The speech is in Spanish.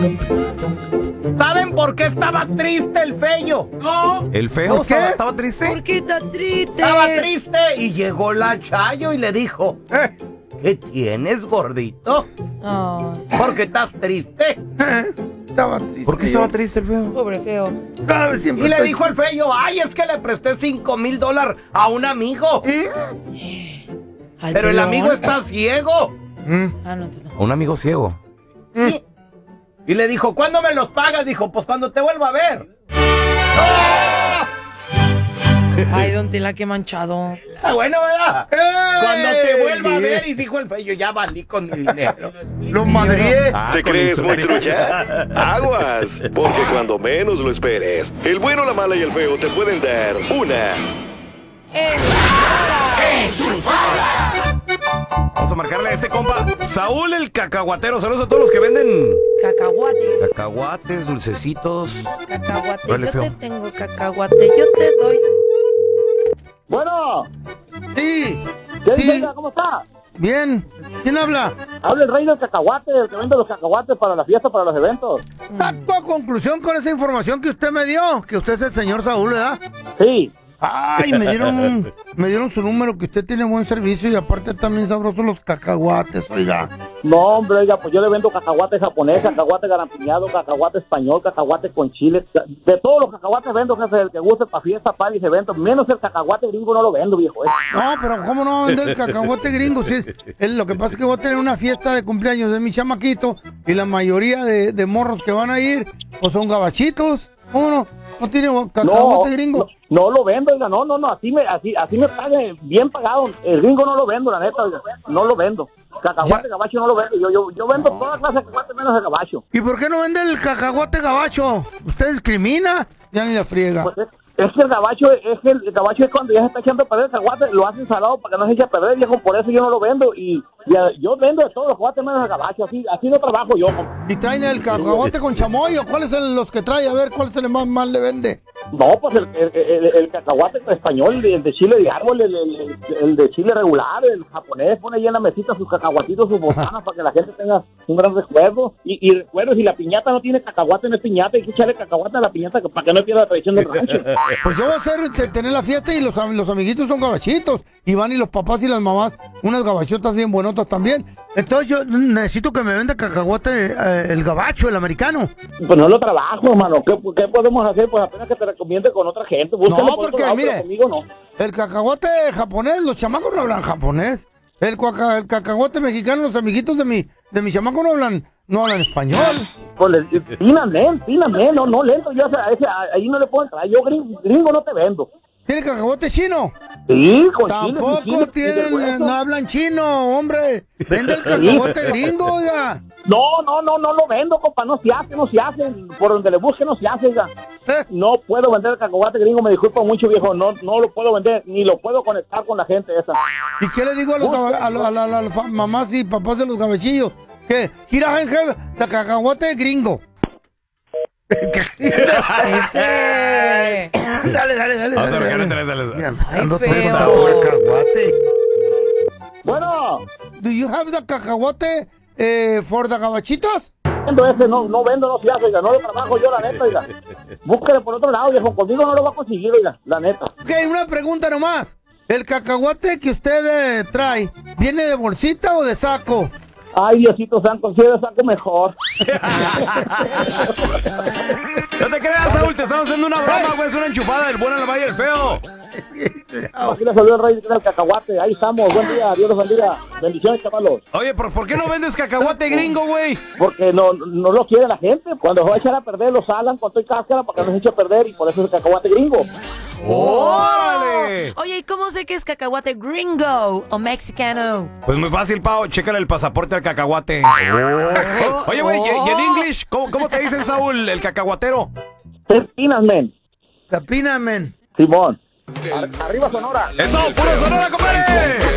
¿Saben por qué estaba triste el feo? No. ¿El feo estaba triste? ¿Por qué está triste? Estaba triste y llegó la Chayo y le dijo, ¿qué tienes, gordito? ¿Por qué estás triste? Estaba triste. ¿Por qué estaba triste el feo? Pobre feo. Y le dijo al feo, ay, es que le presté $5,000 a un amigo. Pero el amigo está ciego. No, entonces no. ¿A un amigo ciego? Y le dijo, ¿cuándo me los pagas? Dijo, pues cuando te vuelva a ver. Ay, don Tela, qué manchado. Está bueno, ¿verdad? Cuando te vuelva a ver. Y dijo el feo, ya valí con mi dinero. Los madrié. ¿Te crees muy trucha? Aguas, porque cuando menos lo esperes, el bueno, la mala y el feo te pueden dar una enchufada. Vamos a marcarle a ese compa Saúl el cacahuatero. Saludos a todos los que venden cacahuates, dulcecitos. Cacahuate, Dale, yo feo. te tengo cacahuate, yo te doy. Bueno, Sí. ¿qué Sí. dice? ¿Cómo está? Bien. ¿Quién habla? Habla el rey del cacahuate, el que vende los cacahuates para la fiesta, para los eventos. Saco a conclusión con esa información que usted me dio, que usted es el señor Saúl, ¿verdad? Sí. Ay, me dieron su número, que usted tiene buen servicio y aparte también sabrosos los cacahuates, oiga. No, hombre, oiga, pues yo le vendo cacahuate japonés, cacahuate garampiñado, cacahuate español, cacahuate con chile. De todos los cacahuates vendo, jefe, el que guste para fiesta, para eventos. Menos el cacahuate gringo no lo vendo, viejo. No, pero ¿cómo no va a vender el cacahuate gringo? Sí, lo que pasa es que voy a tener una fiesta de cumpleaños de mi chamaquito y la mayoría de morros que van a ir, pues son gabachitos. ¿Cómo no? ¿No tiene cacahuate gringo? No lo vendo, oiga, no, así me pague bien pagado. El gringo no lo vendo, la neta, oiga, no lo vendo. Cacahuate gabacho no lo vendo, yo vendo toda clase de cacahuate menos el gabacho. ¿Y por qué no vende el cacahuate gabacho? ¿Usted discrimina? Ya ni la friega. Pues es que el gabacho es cuando ya se está echando a perder el cacahuate, lo hacen salado para que no se eche a perder, viejo, por eso yo no lo vendo y yo vendo de todos los cacahuates menos el gabacho, así no trabajo yo. ¿Y traen el cacahuate con chamoy o cuáles son los que trae? A ver, ¿cuál es el más le vende? No, pues el cacahuate español, el de chile de árbol, el de chile regular, el japonés, pone ahí en la mesita sus cacahuatitos, sus botanas para que la gente tenga un gran recuerdo. Y recuerdo, si la piñata no tiene cacahuate, no es piñata, hay que echarle cacahuate a la piñata para que no pierda la tradición del rancho. Pues yo voy a hacer tener la fiesta y los amiguitos son gabachitos. Y van y los papás y las mamás, unas gabachotas bien buenotas también. Entonces yo necesito que me venda cacahuate el gabacho, el americano. Pues no lo trabajo, hermano. ¿Qué podemos hacer? Pues apenas que te recomiende con otra gente. Búscale No, por porque otro lado, mire, pero conmigo no. el cacahuate japonés, los chamacos no hablan japonés. El cacahuate mexicano, los amiguitos de mi chamaco no hablan español. Pues píname, no lento. Yo ahí no le puedo entrar. Yo gringo no te vendo. ¿Tiene cacahuate chino? Sí, con Tampoco chile, tienen, no hablan chino, hombre. Vende el cacahuate gringo, oiga. No lo vendo, compa, no se hace, por donde le busque no se hace, oiga. No puedo vender el cacahuate gringo, me disculpa mucho, viejo, no lo puedo vender, ni lo puedo conectar con la gente esa. ¿Y qué le digo a las mamás y papás de los gabachillos? Que, gira, jefe, la cacahuate gringo. Dale. Vamos a marcarle, dale. Ay, Ando feo. todo cacahuate. Bueno, Do you have the cacahuate for the gabachitos? vendo ese, no vendo, no se hace, oiga, no lo trabajo yo, la neta, oiga. Búsquele por otro lado, viejo, conmigo no lo va a conseguir, oiga, la neta. Ok, una pregunta nomás. ¿El cacahuate que usted trae viene de bolsita o de saco? Ay, Diosito santo, si eres saco mejor. No te creas, Saúl, te estamos haciendo una broma, güey. Es una enchufada del bueno, la mala y el feo. Aquí le salió el rey del cacahuate, ahí estamos, buen día, Dios los bendiga, bendiciones, chavalos. Oye, ¿por qué no vendes cacahuate gringo, güey? Porque no lo quiere la gente, cuando se va a echar a perder lo salan con todo y cáscara para que no se eche a perder y por eso es el cacahuate gringo. ¡Órale! Oye, ¿y cómo sé que es cacahuate gringo o mexicano? Pues muy fácil, Pao. Chécale el pasaporte al cacahuate. Oye, güey, ¿y en English? ¿Cómo te dicen, Saúl, el cacahuatero? Tres pinas, men. La pina, men. Simón. Arriba Sonora. ¡Eso, puro Sonora, compadre!